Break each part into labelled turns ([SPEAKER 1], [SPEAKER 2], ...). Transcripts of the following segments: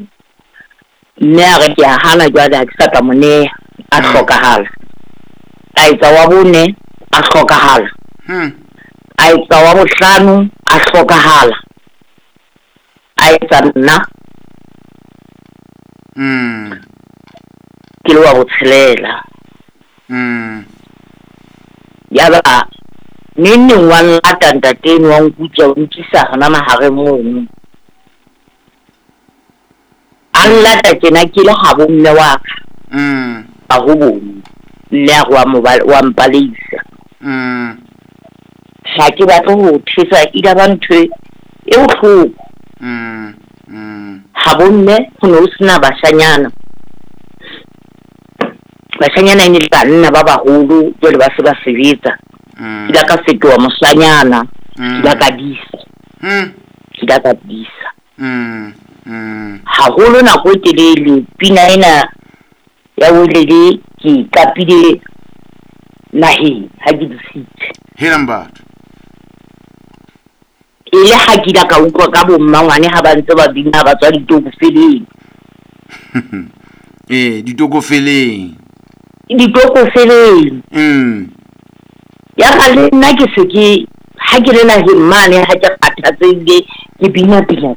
[SPEAKER 1] mme a re ke a hana jwale ha ke sa tla moneha a hlokahala a etsa wa bone a hlokahala a etsa wa bohlano a hlokahala a etsa nna ke le wa go tshelela ya ba nene wa lata ntateng wa nkutsa o nkisa hona mahareng mono a lata tjena ke le ha bomme wa ka a ho bone mme a wa mpaleisa ha ke batla ho thisa ida ba ntho e bohloko ha bomme ho no sena bashanyana e ne banna ba baholo jwale ba se ba sebetsa ke la ka fetoha mosanyana ke la ka disa haholo nako e telele pina ena ya Welele ke kapile naheng ha ke disitse
[SPEAKER 2] Helambatho
[SPEAKER 1] ile ha ke la ka utlwa ka bommangwane ha ba ntse ba bina ba tswa ditokofeleng ditokofeleng ya ka le nna ke se ke ha ke le naheng mane ha ke kgathatsehile ke bina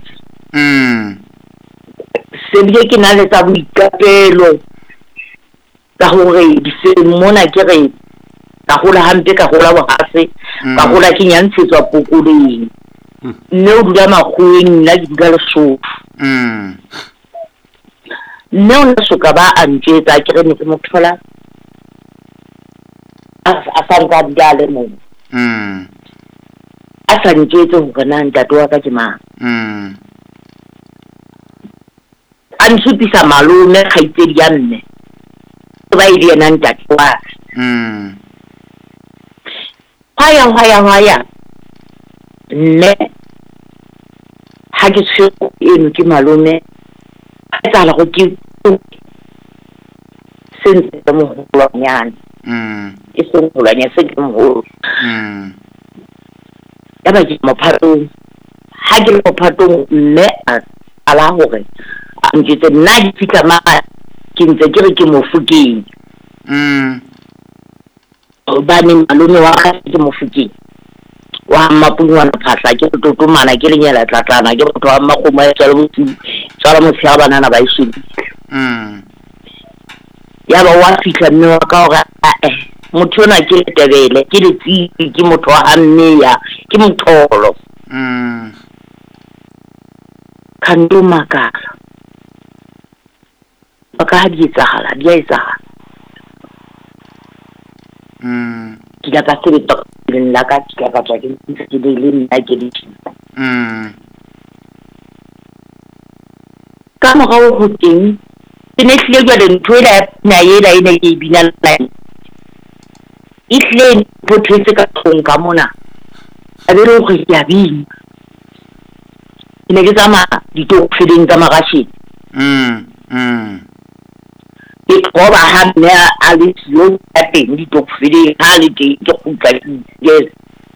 [SPEAKER 1] se bile ke na le tsa boikapelo ka hore difeng mona ke re ka hola hampe ka hola bohase ka hola ke nyantshetswa pokoleng mme o dula makgweng nna ke dula Lesotho mme o soka ba a ntjwetsa ke re ne ke mo thola a sa nka dale mo a sa ntjwetse hore na ntate wa ka ke mang a nsupisa malome kgaitsedi ya mme ba ile yena ntate wa haya mme ha ke tshwere eno ke malome a tsala go ke sentse mohulanyana e seng mohulanyana se ke moholo ya ba ke mophatong ha ke le mophatong mme a la hore a ntjetse nna ke fitla ma ke ntse ke re ke Mofokeng ba ne malome wa ka ke Mofokeng wa mapungwana phahla ke totomana ke lenyela tlatlana ke motho wa makgomo ya tsala motshia banana ba isho ya ba wa fitla mme wa ka hore motho ona ke Tebele ke Letsi ke motho wa Ammeya ke Mtholo kando makala baka di etsahala ke ka ka sebetsa la ka ke ka tswa ke le nna ke di ka morao ho teng ke ne hlile jwale ntho ena e ne ke bina nna e hlile ho thetse ka thong ka mona a be re go ya bina ne ke tsamaya ditokofeleng tsa Magasheni ke qoba ha mme a le sio ya teng ditokofeleng ha le teng ke kgutla yes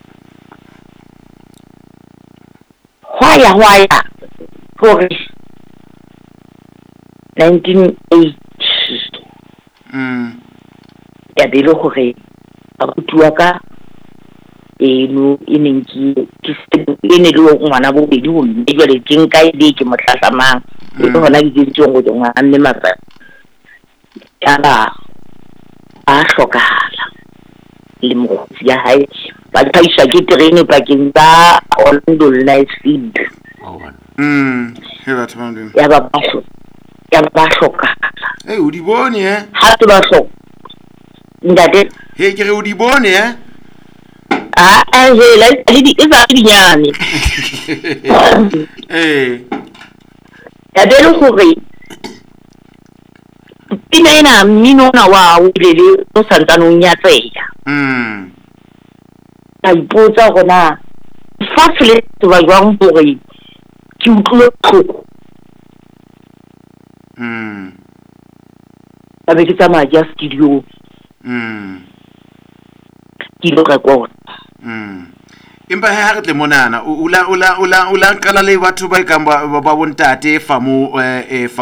[SPEAKER 1] hwaya hore 1980 ya bele hore a kutua ka eno e neng ke ene le ngwana bobedi ho mme jwale ke nka ile ke mohlasamang e hona ke ditsong go tswa a mme masa ya ba a hlokahala le mokgotsi ya hae ba thaiswa ke terene pakeng tsa Orlando le Nicefield ya ba hlokahala
[SPEAKER 2] o di bone
[SPEAKER 1] ha se ba hloka ntate
[SPEAKER 2] ke re o di bone
[SPEAKER 1] hela le di eza dinyane ya bele hore pina ena mmino ona wa Welele o santsanong ya tseya ka ipotsa gona fatshe le ba jwang hore ke utlwe tlhoko ba be ke tsamaya ja studio ke lo record
[SPEAKER 2] empa ha re tle monana o la nkala le batho ba ikang ba bontate fa mo